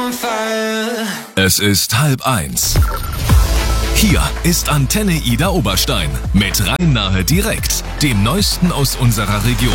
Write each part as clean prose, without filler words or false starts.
Es ist 12:30. Hier ist Antenne Ida Oberstein mit Rhein-Nahe direkt, dem Neuesten aus unserer Region.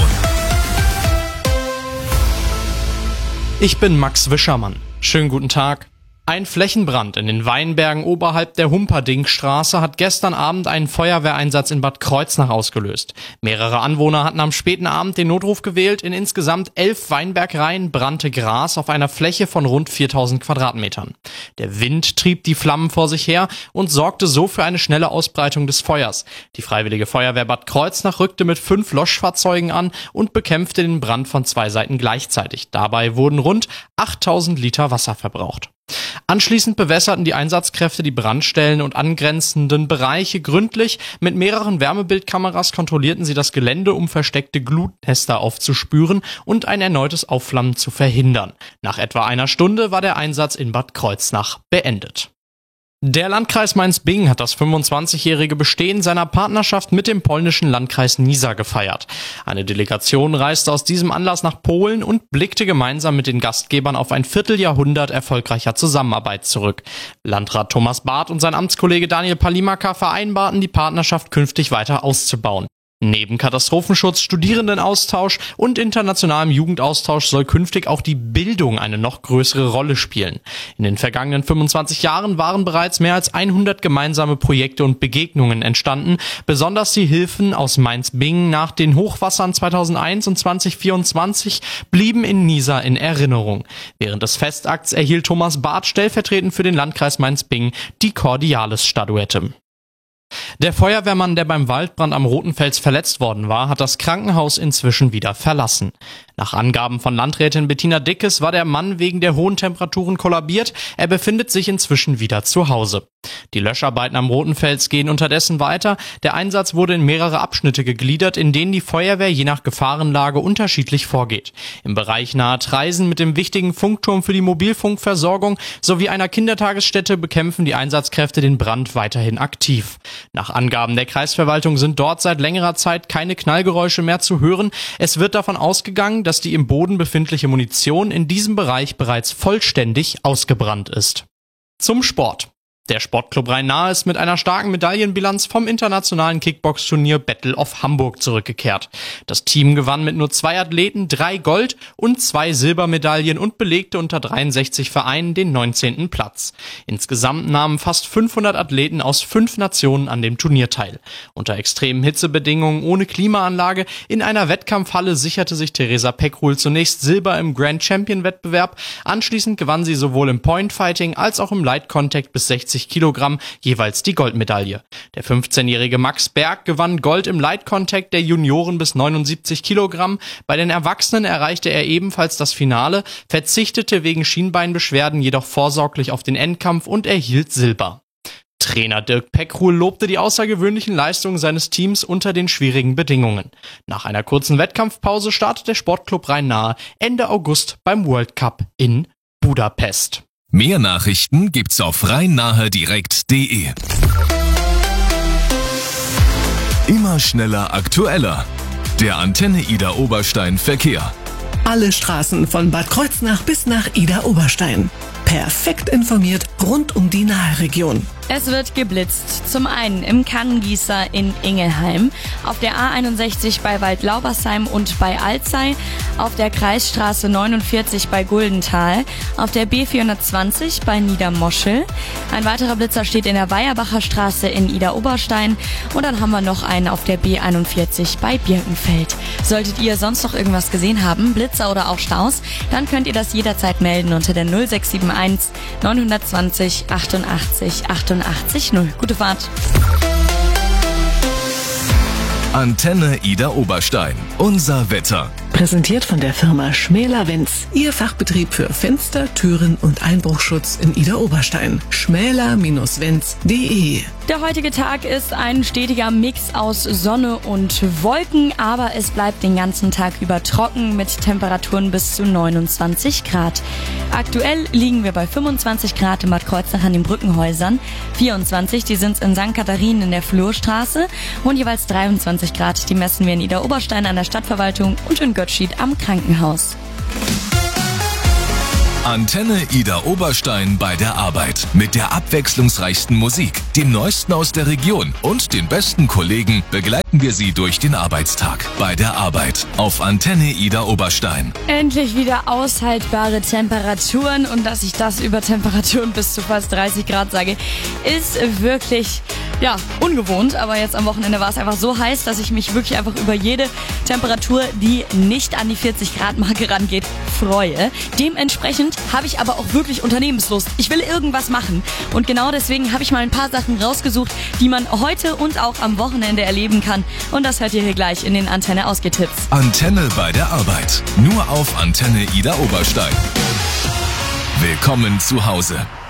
Ich bin Max Wischermann. Schönen guten Tag. Ein Flächenbrand in den Weinbergen oberhalb der Humperdingstraße hat gestern Abend einen Feuerwehreinsatz in Bad Kreuznach ausgelöst. Mehrere Anwohner hatten am späten Abend den Notruf gewählt. In insgesamt 11 Weinbergreihen brannte Gras auf einer Fläche von rund 4000 Quadratmetern. Der Wind trieb die Flammen vor sich her und sorgte so für eine schnelle Ausbreitung des Feuers. Die Freiwillige Feuerwehr Bad Kreuznach rückte mit 5 Löschfahrzeugen an und bekämpfte den Brand von 2 Seiten gleichzeitig. Dabei wurden rund 8000 Liter Wasser verbraucht. Anschließend bewässerten die Einsatzkräfte die Brandstellen und angrenzenden Bereiche gründlich. Mit mehreren Wärmebildkameras kontrollierten sie das Gelände, um versteckte Glutnester aufzuspüren und ein erneutes Aufflammen zu verhindern. Nach etwa einer Stunde war der Einsatz in Bad Kreuznach beendet. Der Landkreis Mainz-Bingen hat das 25-jährige Bestehen seiner Partnerschaft mit dem polnischen Landkreis Nisa gefeiert. Eine Delegation reiste aus diesem Anlass nach Polen und blickte gemeinsam mit den Gastgebern auf ein Vierteljahrhundert erfolgreicher Zusammenarbeit zurück. Landrat Thomas Barth und sein Amtskollege Daniel Palimaka vereinbarten, die Partnerschaft künftig weiter auszubauen. Neben Katastrophenschutz, Studierendenaustausch und internationalem Jugendaustausch soll künftig auch die Bildung eine noch größere Rolle spielen. In den vergangenen 25 Jahren waren bereits mehr als 100 gemeinsame Projekte und Begegnungen entstanden. Besonders die Hilfen aus Mainz-Bingen nach den Hochwassern 2001 und 2024 blieben in Nisa in Erinnerung. Während des Festakts erhielt Thomas Barth stellvertretend für den Landkreis Mainz-Bingen die Cordialis-Statuette. Der Feuerwehrmann, der beim Waldbrand am Rotenfels verletzt worden war, hat das Krankenhaus inzwischen wieder verlassen. Nach Angaben von Landrätin Bettina Dickes war der Mann wegen der hohen Temperaturen kollabiert. Er befindet sich inzwischen wieder zu Hause. Die Löscharbeiten am Rotenfels gehen unterdessen weiter. Der Einsatz wurde in mehrere Abschnitte gegliedert, in denen die Feuerwehr je nach Gefahrenlage unterschiedlich vorgeht. Im Bereich nahe Traisen mit dem wichtigen Funkturm für die Mobilfunkversorgung sowie einer Kindertagesstätte bekämpfen die Einsatzkräfte den Brand weiterhin aktiv. Nach Angaben der Kreisverwaltung sind dort seit längerer Zeit keine Knallgeräusche mehr zu hören. Es wird davon ausgegangen, dass die im Boden befindliche Munition in diesem Bereich bereits vollständig ausgebrannt ist. Zum Sport. Der Sportclub Rhein-Nahe ist mit einer starken Medaillenbilanz vom internationalen Kickbox-Turnier Battle of Hamburg zurückgekehrt. Das Team gewann mit nur 2 Athleten 3 Gold- und 2 Silbermedaillen und belegte unter 63 Vereinen den 19. Platz. Insgesamt nahmen fast 500 Athleten aus 5 Nationen an dem Turnier teil. Unter extremen Hitzebedingungen ohne Klimaanlage in einer Wettkampfhalle sicherte sich Theresa Peckrul zunächst Silber im Grand Champion-Wettbewerb. Anschließend gewann sie sowohl im Point-Fighting als auch im Light Contact bis 60 Kilogramm jeweils die Goldmedaille. Der 15-jährige Max Berg gewann Gold im Light Contact der Junioren bis 79 Kilogramm. Bei den Erwachsenen erreichte er ebenfalls das Finale, verzichtete wegen Schienbeinbeschwerden jedoch vorsorglich auf den Endkampf und erhielt Silber. Trainer Dirk Peckrul lobte die außergewöhnlichen Leistungen seines Teams unter den schwierigen Bedingungen. Nach einer kurzen Wettkampfpause startet der Sportclub Rhein-Nahe Ende August beim World Cup in Budapest. Mehr Nachrichten gibt's auf rheinnahedirekt.de. Immer schneller, aktueller. Der Antenne Ida Oberstein Verkehr. Alle Straßen von Bad Kreuznach bis nach Ida Oberstein. Perfekt informiert rund um die Naheregion. Es wird geblitzt. Zum einen im Kannengießer in Ingelheim, auf der A61 bei Waldlaubersheim und bei Alzey, auf der Kreisstraße 49 bei Guldenthal, auf der B420 bei Niedermoschel. Ein weiterer Blitzer steht in der Weierbacher Straße in Ida-Oberstein und dann haben wir noch einen auf der B41 bei Birkenfeld. Solltet ihr sonst noch irgendwas gesehen haben, Blitzer oder auch Staus, dann könnt ihr das jederzeit melden unter der 0671 920 88 88 0. Gute Fahrt. Antenne Ida Oberstein. Unser Wetter. Präsentiert von der Firma Schmäler-Wenz. Ihr Fachbetrieb für Fenster, Türen und Einbruchschutz in Ida Oberstein. schmäler-wenz.de. Der heutige Tag ist ein stetiger Mix aus Sonne und Wolken, aber es bleibt den ganzen Tag über trocken mit Temperaturen bis zu 29 Grad. Aktuell liegen wir bei 25 Grad in Bad Kreuznach an den Brückenhäusern, 24, die sind in St. Katharinen in der Flurstraße und jeweils 23 Grad, die messen wir in Ida Oberstein an der Stadtverwaltung und in Götschid am Krankenhaus. Antenne Ida Oberstein bei der Arbeit. Mit der abwechslungsreichsten Musik, dem Neuesten aus der Region und den besten Kollegen begleiten wir Sie durch den Arbeitstag. Bei der Arbeit auf Antenne Ida Oberstein. Endlich wieder aushaltbare Temperaturen, und dass ich das über Temperaturen bis zu fast 30 Grad sage, ist wirklich, ungewohnt. Aber jetzt am Wochenende war es einfach so heiß, dass ich mich wirklich einfach über jede Temperatur, die nicht an die 40 Grad Marke rangeht, freue. Dementsprechend habe ich aber auch wirklich Unternehmenslust. Ich will irgendwas machen. Und genau deswegen habe ich mal ein paar Sachen rausgesucht, die man heute und auch am Wochenende erleben kann. Und das hört ihr hier gleich in den Antenne Ausgetipps. Antenne bei der Arbeit. Nur auf Antenne Ida Oberstein. Willkommen zu Hause.